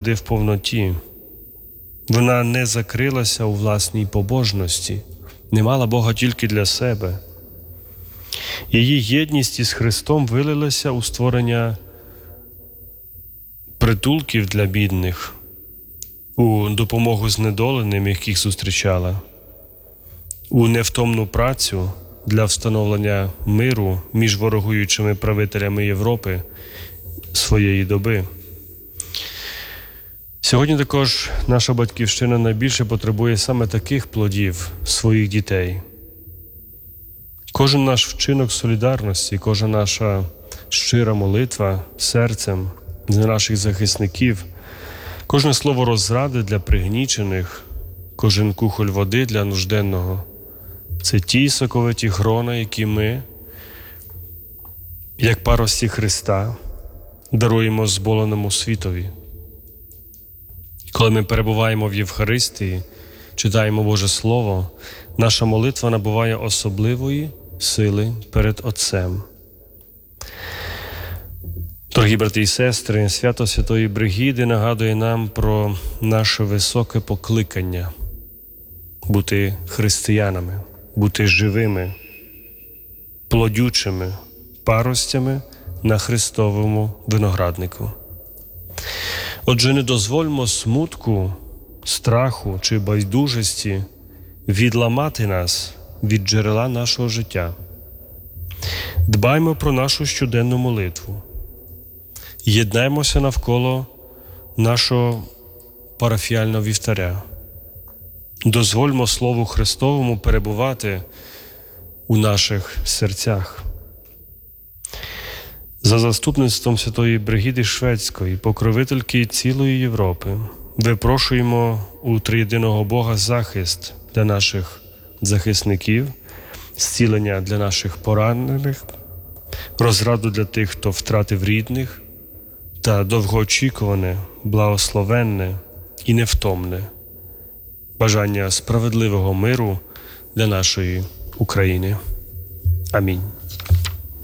в повноті. Вона не закрилася у власній побожності, не мала Бога тільки для себе. Її єдність із Христом вилилася у створення притулків для бідних, у допомогу знедоленим, яких зустрічала, у невтомну працю для встановлення миру між ворогуючими правителями Європи своєї доби. Сьогодні також наша Батьківщина найбільше потребує саме таких плодів своїх дітей. Кожен наш вчинок солідарності, кожна наша щира молитва серцем за наших захисників, кожне слово розради для пригнічених, кожен кухоль води для нужденного – це ті соковиті грона, які ми, як парості Христа, даруємо зболеному світові. Коли ми перебуваємо в Євхаристії, читаємо Боже Слово, наша молитва набуває особливої сили перед Отцем. Дорогі брати і сестри, свято Святої Бригіди нагадує нам про наше високе покликання бути християнами, бути живими, плодючими паростями на Христовому винограднику. Отже, не дозвольмо смутку, страху чи байдужості відламати нас від джерела нашого життя. Дбаймо про нашу щоденну молитву. Єднаймося навколо нашого парафіального вівтаря. Дозвольмо Слову Христовому перебувати у наших серцях. За заступництвом Святої Бригіди Шведської, покровительки цілої Європи, випрошуємо у триєдиного Бога захист для наших захисників, зцілення для наших поранених, розраду для тих, хто втратив рідних, та довгоочікуване, благословенне і невтомне бажання справедливого миру для нашої України. Амінь.